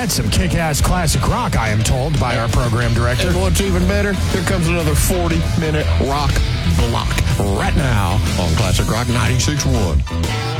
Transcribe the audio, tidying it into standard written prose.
that's some kick-ass classic rock, I am told by our program director. And what's even better, here comes another 40-minute rock block Right now on Classic Rock 96.1.